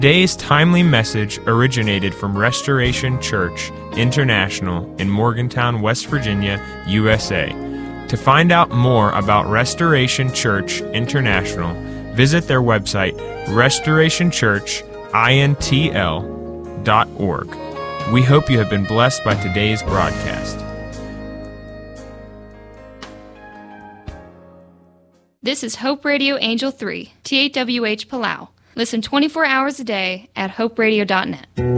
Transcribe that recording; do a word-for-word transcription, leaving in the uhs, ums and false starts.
Today's timely message originated from Restoration Church International in Morgantown, West Virginia, U S A. To find out more about Restoration Church International, visit their website, restoration church intl dot org. We hope you have been blessed by today's broadcast. This is Hope Radio Angel three, T A W H Palau. Listen twenty-four hours a day at hope radio dot net.